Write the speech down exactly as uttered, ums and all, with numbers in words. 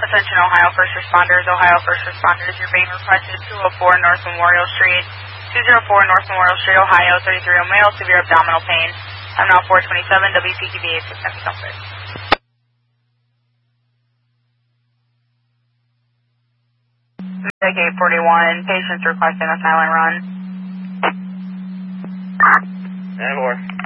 Attention Ohio First Responders. Ohio First Responders, you're being requested two oh four North Memorial Street, two oh four North Memorial Street, Ohio, thirty-three-year-old male, severe abdominal pain. I'm now four twenty-seven, W P T V eight six seven comfort. eight forty-one, patients requesting a silent run. And more.